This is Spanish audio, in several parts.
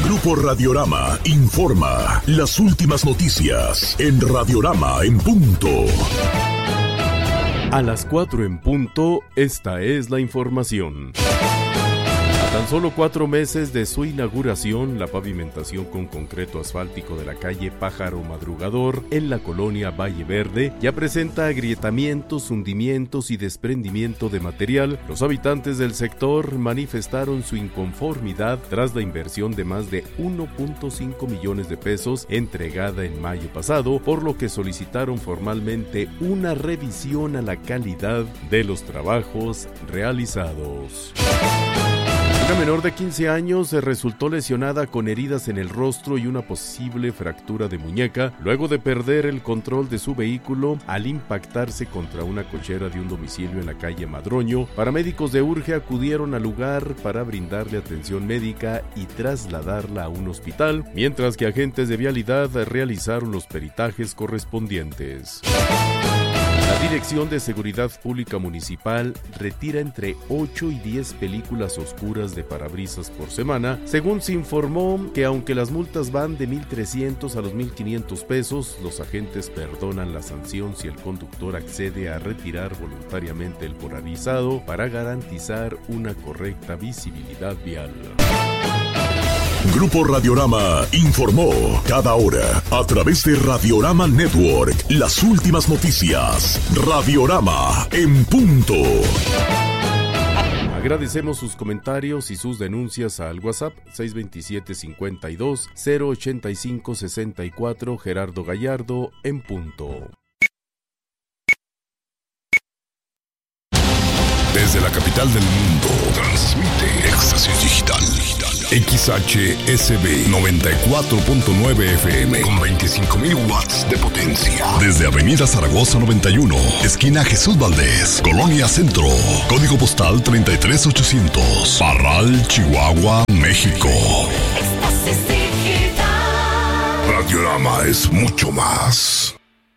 Grupo Radiorama informa las últimas noticias en Radiorama en punto. A las 4 en punto, esta es la información. A tan solo 4 meses de su inauguración, la pavimentación con concreto asfáltico de la calle Pájaro Madrugador en la colonia Valle Verde ya presenta agrietamientos, hundimientos y desprendimiento de material. Los habitantes del sector manifestaron su inconformidad tras la inversión de más de 1.5 millones de pesos entregada en mayo pasado, por lo que solicitaron formalmente una revisión a la calidad de los trabajos realizados. Una menor de 15 años resultó lesionada con heridas en el rostro y una posible fractura de muñeca luego de perder el control de su vehículo al impactarse contra una cochera de un domicilio en la calle Madroño. Paramédicos de Urge acudieron al lugar para brindarle atención médica y trasladarla a un hospital, mientras que agentes de vialidad realizaron los peritajes correspondientes. La Dirección de Seguridad Pública Municipal retira entre 8 y 10 películas oscuras de parabrisas por semana, según se informó que aunque las multas van de 1,300 a los 1,500 pesos, los agentes perdonan la sanción si el conductor accede a retirar voluntariamente el polarizado para garantizar una correcta visibilidad vial. Grupo Radiorama informó cada hora a través de Radiorama Network las últimas noticias. Radiorama en punto. Agradecemos sus comentarios y sus denuncias al WhatsApp 627-52-085-64. Gerardo Gallardo en punto. Desde la capital del mundo, transmite Éxtasis Digital. XHSB 94.9 FM con 25.000 watts de potencia. Desde Avenida Zaragoza 91, esquina Jesús Valdés, Colonia Centro. Código postal 33800. Parral, Chihuahua, México. Éxtasis Digital. Radiorama es mucho más.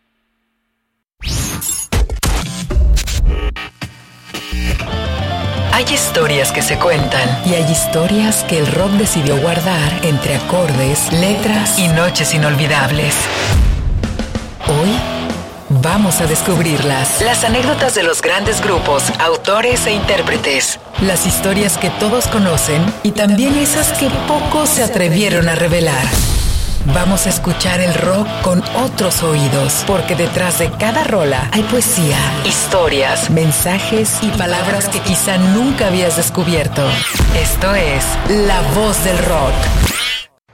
Hay historias que se cuentan y hay historias que el rock decidió guardar entre acordes, letras y noches inolvidables. Hoy vamos a descubrirlas. Las anécdotas de los grandes grupos, autores e intérpretes. Las historias que todos conocen y también esas que pocos se atrevieron a revelar. Vamos a escuchar el rock con otros oídos, porque detrás de cada rola hay poesía, historias, mensajes y palabras que quizá nunca habías descubierto. Esto es La Voz del Rock.